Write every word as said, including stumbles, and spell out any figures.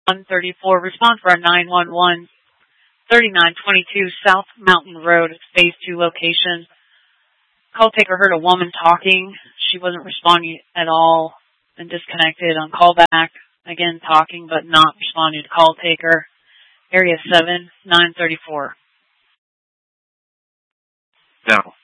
one thirty-four. Respond for our nine one one thirty-nine twenty-two South Mountain Road, Phase two location. Call taker heard a woman talking. She wasn't responding at all and disconnected on callback. Again, talking but not responding to call taker. Area seven nine thirty-four. Now.